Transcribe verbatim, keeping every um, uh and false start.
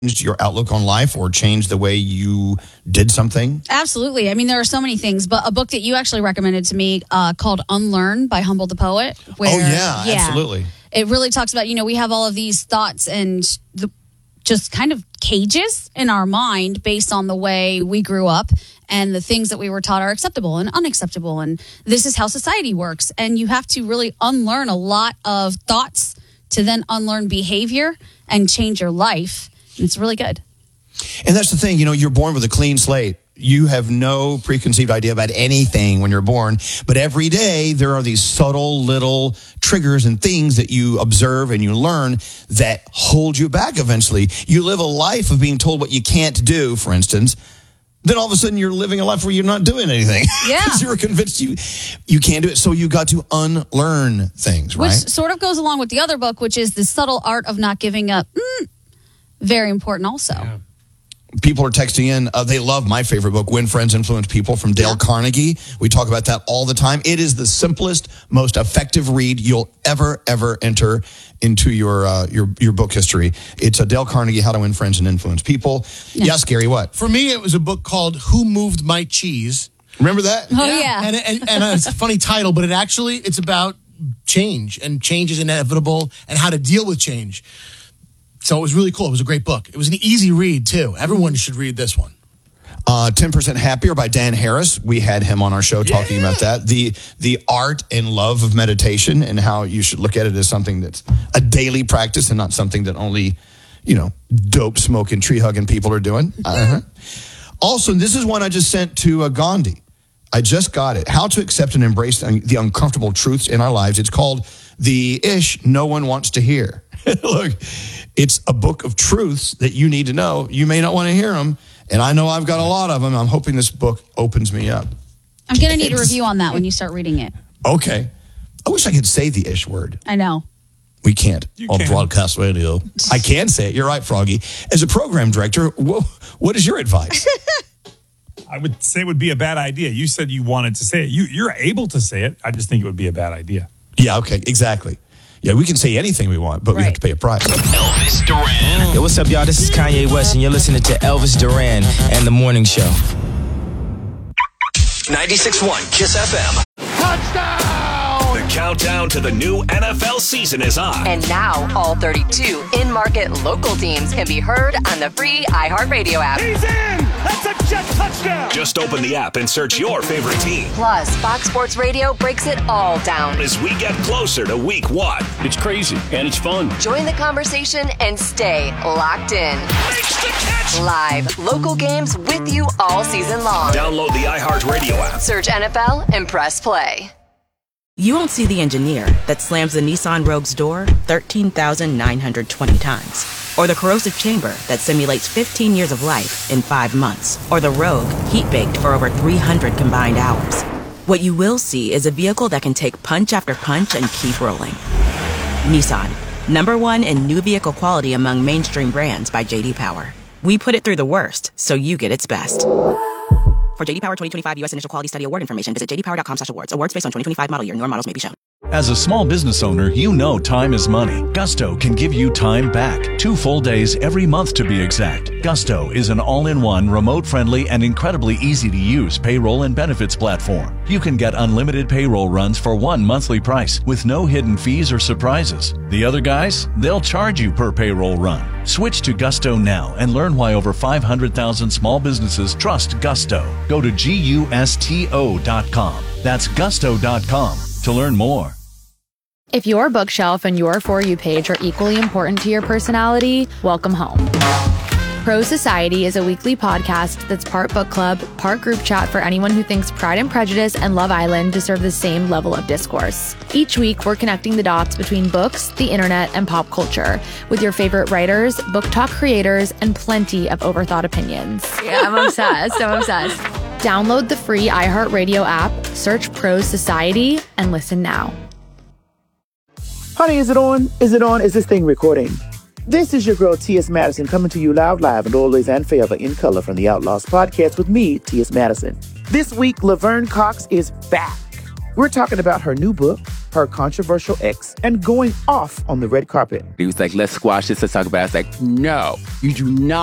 your outlook on life or changed the way you did something? Absolutely. I mean, there are so many things, but a book that you actually recommended to me uh, called Unlearn by Humble the Poet. Where, oh, yeah, yeah, absolutely. It really talks about, you know, we have all of these thoughts and the, just kind of cages in our mind based on the way we grew up and the things that we were taught are acceptable and unacceptable. And this is how society works. And you have to really unlearn a lot of thoughts to then unlearn behavior and change your life. It's really good. And that's the thing, you know, you're born with a clean slate. You have no preconceived idea about anything when you're born. But every day there are these subtle little triggers and things that you observe and you learn that hold you back eventually. You live a life of being told what you can't do, for instance. Then all of a sudden you're living a life where you're not doing anything. Yeah. Because you're convinced you you can't do it. So you got to unlearn things, right? Which sort of goes along with the other book, which is The Subtle Art of Not Giving Up. Mm. Very important also. Yeah. People are texting in. Uh, they love my favorite book, When Friends Influence People, from Dale yeah. Carnegie. We talk about that all the time. It is the simplest, most effective read you'll ever, ever enter into your uh, your your book history. It's a Dale Carnegie, How to Win Friends and Influence People. Yeah. Yes, Gary, what? For me, it was a book called Who Moved My Cheese? Remember that? Oh, yeah. yeah. And, and, and it's a funny title, but it actually, it's about change, and change is inevitable, and how to deal with change. So it was really cool. It was a great book. It was an easy read, too. Everyone should read this one. Uh, ten percent Happier by Dan Harris. We had him on our show talking yeah. about that. The the art and love of meditation and how you should look at it as something that's a daily practice and not something that only, you know, dope smoking, tree hugging people are doing. Uh-huh. Also, this is one I just sent to uh, Gandhi. I just got it. How to Accept and Embrace the Uncomfortable Truths in Our Lives. It's called The Ish No One Wants to Hear. Look, it's a book of truths that you need to know. You may not want to hear them, and I know I've got a lot of them. I'm hoping this book opens me up. I'm going to need a review on that when you start reading it. Okay. I wish I could say the ish word. I know. We can't you on can. broadcast radio. I can say it. You're right, Froggy. As a program director, what, what is your advice? I would say it would be a bad idea. You said you wanted to say it. You, you're able to say it. I just think it would be a bad idea. Yeah, okay, exactly. Yeah, we can say anything we want, but right. we have to pay a price. Elvis Duran. Yo, what's up, y'all? This is Kanye West, and you're listening to Elvis Duran and The Morning Show. ninety-six point one Kiss F M. Touchdown! The countdown to the new N F L season is on. And now, all thirty-two in-market local teams can be heard on the free iHeartRadio app. He's in! That's a jet touchdown! Just open the app and search your favorite team. Plus, Fox Sports Radio breaks it all down as we get closer to week one. It's crazy, and it's fun. Join the conversation and stay locked in. Makes the catch! Live, local games with you all season long. Download the iHeartRadio app. Search N F L and press play. You won't see the engineer that slams the Nissan Rogue's door thirteen thousand nine hundred twenty times. Or the corrosive chamber that simulates fifteen years of life in five months. Or the Rogue heat-baked for over three hundred combined hours. What you will see is a vehicle that can take punch after punch and keep rolling. Nissan, number one in new vehicle quality among mainstream brands by J D Power. We put it through the worst, so you get its best. For J D Power twenty twenty-five U S Initial Quality Study Award information, visit j d power dot com slash awards. Awards based on twenty twenty-five model year. Newer models may be shown. As a small business owner, you know time is money. Gusto can give you time back. Two full days every month to be exact. Gusto is an all-in-one, remote-friendly, and incredibly easy-to-use payroll and benefits platform. You can get unlimited payroll runs for one monthly price with no hidden fees or surprises. The other guys, they'll charge you per payroll run. Switch to Gusto now and learn why over five hundred thousand small businesses trust Gusto. Go to gusto dot com. That's gusto dot com to learn more. If your bookshelf and your For You page are equally important to your personality, welcome home. Pro Society is a weekly podcast that's part book club, part group chat for anyone who thinks Pride and Prejudice and Love Island deserve the same level of discourse. Each week, we're connecting the dots between books, the internet, and pop culture with your favorite writers, book talk creators, and plenty of overthought opinions. Yeah, I'm obsessed. I'm obsessed. Download the free iHeartRadio app, search Pro Society, and listen now. Honey, is it on? Is it on? Is this thing recording? This is your girl, T S. Madison, coming to you loud, live, and always and forever in color from the Outlaws podcast with me, T S. Madison. This week, Laverne Cox is back. We're talking about her new book, her controversial ex, and going off on the red carpet. He was like, let's squash this, let's talk about it. I was like, no, you do not